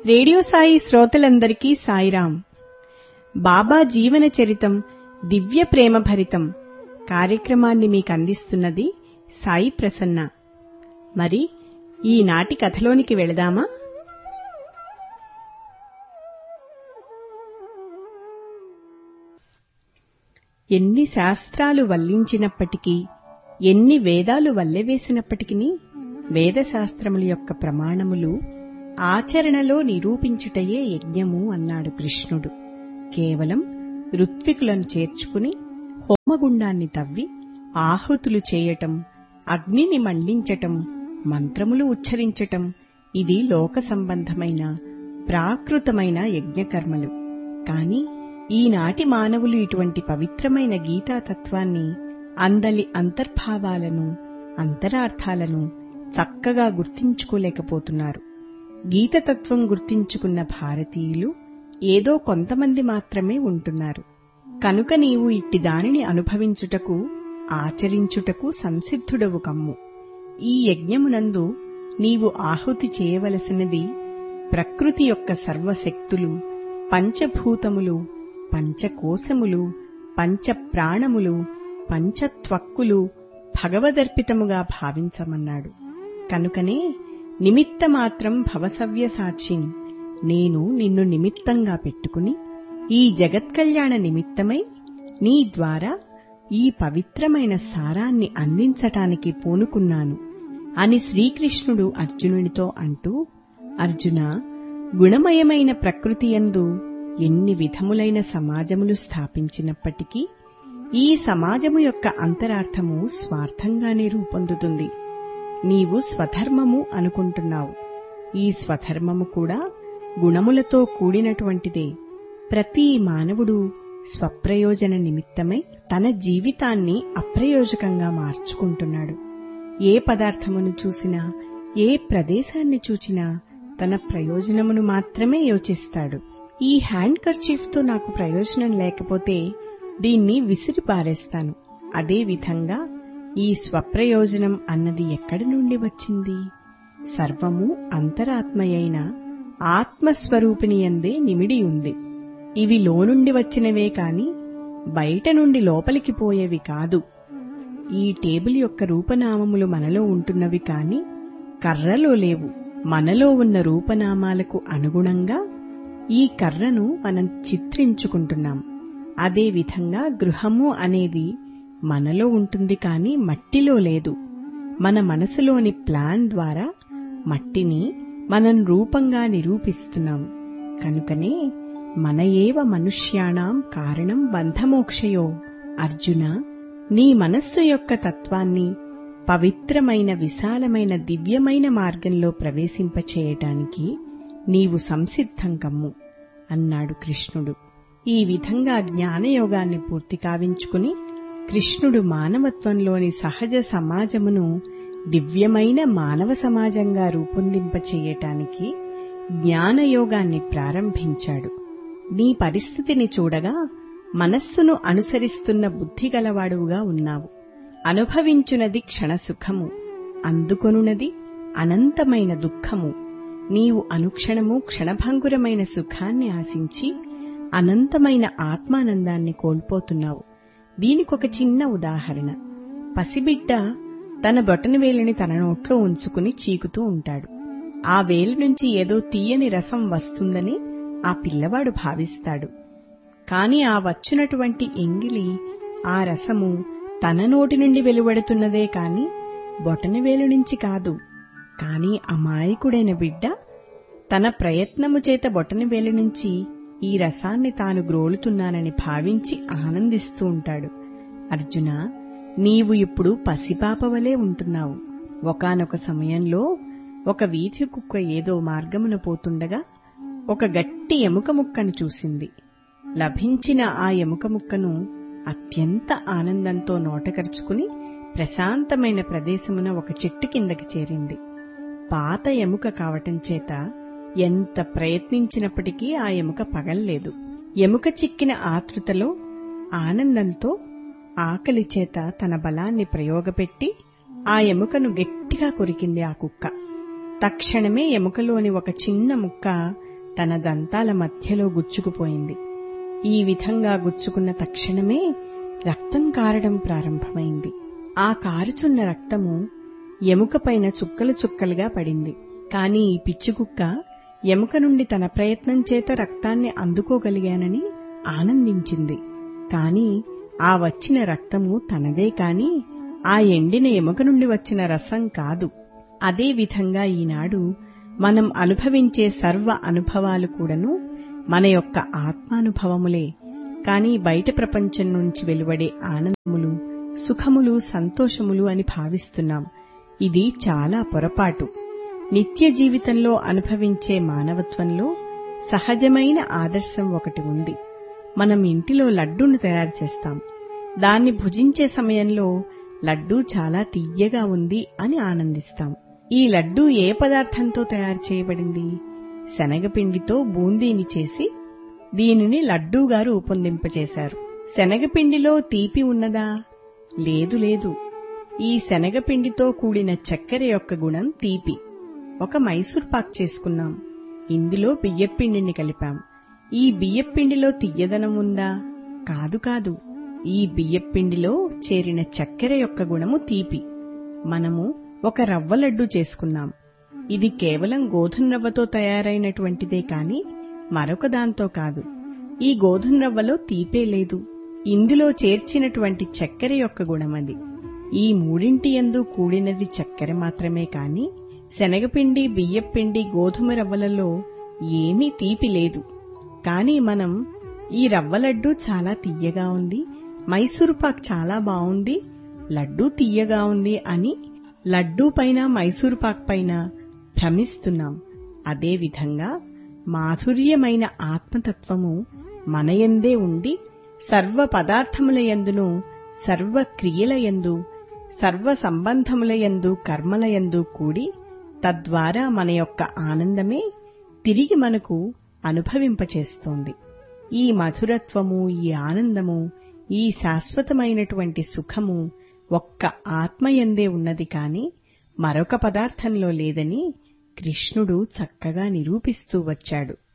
Radio Sai శ్రోతలందరికీ సాయిరాం. బాబా జీవన చరితం దివ్య ప్రేమ భరితం కార్యక్రమాన్ని మీకు అందిస్తున్నది సాయి ప్రసన్న. మరి ఈనాటి కథలోనికి వెళదామా? ఎన్ని శాస్త్రాలు వల్లించినప్పటికీ, ఎన్ని వేదాలు వల్లెవేసినప్పటికీ వేదశాస్త్రముల యొక్క ప్రమాణములు ఆచరణలో నిరూపించుటయే యజ్ఞము అన్నాడు కృష్ణుడు. కేవలం ఋత్వికులను చేర్చుకుని హోమగుండాన్ని తవ్వి ఆహుతులు చేయటం, అగ్నిని మండించటం, మంత్రములు ఉచ్చరించటం ఇది లోక సంబంధమైన ప్రాకృతమైన యజ్ఞకర్మలు. కాని ఈనాటి మానవులు ఇటువంటి పవిత్రమైన గీతాతత్వాన్ని, అందలి అంతర్భావాలను, అంతరార్థాలను చక్కగా గుర్తించుకోలేకపోతున్నారు. గీతతత్వం గుర్తించుకున్న భారతీయులు ఏదో కొంతమంది మాత్రమే ఉంటున్నారు. కనుక నీవు ఇట్టి దానిని అనుభవించుటకు, ఆచరించుటకు సంసిద్ధుడవు కమ్ము. ఈ యజ్ఞమునందు నీవు ఆహుతి చేయవలసినది ప్రకృతి యొక్క సర్వశక్తులు, పంచభూతములు, పంచకోశములు, పంచప్రాణములు, పంచత్వక్కులు భగవదర్పితముగా భావించమన్నాడు. కనుకనే నిమిత్తమాత్రం భవసవ్యసాచిన్, నేను నిన్ను నిమిత్తంగా పెట్టుకుని ఈ జగత్కళ్యాణ నిమిత్తమై నీ ద్వారా ఈ పవిత్రమైన సారాన్ని అందించటానికి పూనుకున్నాను అని శ్రీకృష్ణుడు అర్జునునితో అంటూ, అర్జున, గుణమయమైన ప్రకృతియందు ఎన్ని విధములైన సమాజములు స్థాపించినప్పటికీ ఈ సమాజము యొక్క అంతరార్థము స్వార్థంగానే రూపొందుతుంది. నీవు స్వధర్మము అనుకుంటున్నావు. ఈ స్వధర్మము కూడా గుణములతో కూడినటువంటిదే. ప్రతి మానవుడు స్వప్రయోజన నిమిత్తమై తన జీవితాన్ని అప్రయోజకంగా మార్చుకుంటున్నాడు. ఏ పదార్థమును చూసినా, ఏ ప్రదేశాన్ని చూచినా తన ప్రయోజనమును మాత్రమే యోచిస్తాడు. ఈ హ్యాండ్ కర్చీఫ్తో నాకు ప్రయోజనం లేకపోతే దీన్ని విసిరి పారేస్తాను. అదేవిధంగా ఈ స్వప్రయోజనం అన్నది ఎక్కడి నుండి వచ్చింది? సర్వము అంతరాత్మయైన ఆత్మస్వరూపిణియందే నిమిడి ఉంది. ఇవి లోనుండి వచ్చినవే కాని బయట నుండి లోపలికి పోయేవి కాదు. ఈ టేబుల్ యొక్క రూపనామములు మనలో ఉంటున్నవి కాని కర్రలో లేవు. మనలో ఉన్న రూపనామాలకు అనుగుణంగా ఈ కర్రను మనం చిత్రించుకుంటున్నాం. అదేవిధంగా గృహము అనేది మనలో ఉంటుంది కాని మట్టిలో లేదు. మన మనసులోని ప్లాన్ ద్వారా మట్టిని మనం రూపంగా నిరూపిస్తున్నాం. కనుకనే మన ఏవ మనుష్యాణం కారణం బంధమోక్షయో. అర్జున, నీ మనస్సు యొక్క తత్వాన్ని పవిత్రమైన, విశాలమైన, దివ్యమైన మార్గంలో ప్రవేశింపచేయటానికి నీవు సంసిద్ధం కమ్ము అన్నాడు కృష్ణుడు. ఈ విధంగా జ్ఞానయోగాన్ని పూర్తి కావించుకుని కృష్ణుడు మానవత్వంలోని సహజ సమాజమును దివ్యమైన మానవ సమాజంగా రూపొందింపచేయటానికి జ్ఞానయోగాన్ని ప్రారంభించాడు. నీ పరిస్థితిని చూడగా మనస్సును అనుసరిస్తున్న బుద్ధిగలవాడుగా ఉన్నావు. అనుభవించునది క్షణసుఖము, అందుకొనున్నది అనంతమైన దుఃఖము. నీవు అనుక్షణము క్షణభంగురమైన సుఖాన్ని ఆశించి అనంతమైన ఆత్మానందాన్ని కోల్పోతున్నావు. దీనికొక చిన్న ఉదాహరణ. పసిబిడ్డ తన బొటనవేలుని తన నోట్లో ఉంచుకుని చీకుతూ ఉంటాడు. ఆ వేలు నుంచి ఏదో తీయని రసం వస్తుందని ఆ పిల్లవాడు భావిస్తాడు. కాని ఆ వచ్చునటువంటి ఎంగిలి, ఆ రసము తన నోటి నుండి వెలువడుతున్నదే కాని బొటనవేలు నుంచి కాదు. కాని అమాయకుడైన బిడ్డ తన ప్రయత్నము చేత బొటనవేలు నుంచి ఈ రసాన్ని తాను గ్రోలుతున్నానని భావించి ఆనందిస్తూ ఉంటాడు. అర్జున, నీవు ఇప్పుడు పసిపాపవలే ఉంటున్నావు. ఒకానొక సమయంలో ఒక వీధి కుక్క ఏదో మార్గమున పోతుండగా ఒక గట్టి ఎముక ముక్కను చూసింది. లభించిన ఆ ఎముక ముక్కను అత్యంత ఆనందంతో నోటకరుచుకుని ప్రశాంతమైన ప్రదేశమున ఒక చెట్టు కిందకి చేరింది. పాత ఎముక కావటం చేత ఎంత ప్రయత్నించినప్పటికీ ఆ ఎముక పగల్లేదు. ఎముక చిక్కిన ఆతృతలో, ఆనందంతో, ఆకలి చేత తన బలాన్ని ప్రయోగపెట్టి ఆ ఎముకను గట్టిగా కొరికింది ఆ కుక్క. తక్షణమే ఎముకలోని ఒక చిన్న ముక్క తన దంతాల మధ్యలో గుచ్చుకుపోయింది. ఈ విధంగా గుచ్చుకున్న తక్షణమే రక్తం కారడం ప్రారంభమైంది. ఆ కారుచున్న రక్తము ఎముకపైన చుక్కలు చుక్కలుగా పడింది. కాని ఈ పిచ్చికుక్క ఎముక నుండి తన ప్రయత్నం చేత రక్తాన్ని అందుకోగలిగానని ఆనందించింది. కాని ఆ వచ్చిన రక్తము తనదే కాని ఆ ఎండిన ఎముక నుండి వచ్చిన రసం కాదు. అదే విధంగా ఈనాడు మనం అనుభవించే సర్వ అనుభవాలు కూడాను మన యొక్క ఆత్మానుభవములే. కాని బయట ప్రపంచం నుంచి వెలువడే ఆనందములు, సుఖములు, సంతోషములు అని భావిస్తున్నాం. ఇది చాలా పొరపాటు. నిత్య జీవితంలో అనుభవించే మానవత్వంలో సహజమైన ఆదర్శం ఒకటి ఉంది. మనం ఇంటిలో లడ్డూను తయారు చేస్తాం. దాన్ని భుజించే సమయంలో లడ్డూ చాలా తియ్యగా ఉంది అని ఆనందిస్తాం. ఈ లడ్డూ ఏ పదార్థంతో తయారు చేయబడింది? శనగపిండితో బూందీని చేసి దీనిని లడ్డూగా రూపొందింపచేశారు. శనగపిండిలో తీపి ఉన్నదా? లేదు లేదు. ఈ శనగపిండితో కూడిన చక్కెర యొక్క గుణం తీపి. ఒక మైసూర్ పాక్ చేసుకున్నాం. ఇందులో బియ్యపిండిని కలిపాం. ఈ బియ్యపిండిలో తియ్యదనం ఉందా? కాదు కాదు. ఈ బియ్యపిండిలో చేరిన చక్కెర యొక్క గుణము తీపి. మనము ఒక రవ్వ లడ్డు చేసుకున్నాం. ఇది కేవలం గోధుమ రవ్వతో తయారైనటువంటిదే కాని మరొక దాంతో కాదు. ఈ గోధుమ రవ్వలో తీపే లేదు. ఇందులో చేర్చినటువంటి చక్కెర యొక్క గుణమది. ఈ మూడింటి యందు కూడినది చక్కెర మాత్రమే కాని శనగపిండి, బియ్యపిండి, గోధుమ రవ్వలలో ఏమీ తీపి లేదు. కాని మనం ఈ రవ్వ లడ్డూ చాలా తియ్యగా ఉంది, మైసూరు పాక్ చాలా బావుంది, లడ్డూ తియ్యగా ఉంది అని లడ్డూ పైన మైసూరు పాక్ పైన భ్రమిస్తున్నాం. అదేవిధంగా మాధుర్యమైన ఆత్మతత్వము మనయందే ఉండి సర్వ పదార్థములయందును, సర్వ క్రియలయందు, సర్వ సంబంధములయందు, కర్మలయందు కూడి తద్వారా మన యొక్క ఆనందమే తిరిగి మనకు అనుభవింపచేస్తోంది. ఈ మధురత్వము, ఈ ఆనందము, ఈ శాశ్వతమైనటువంటి సుఖము ఒక్క ఆత్మయందే ఉన్నది కాని మరొక పదార్థంలో లేదని కృష్ణుడు చక్కగా నిరూపిస్తూ వచ్చాడు.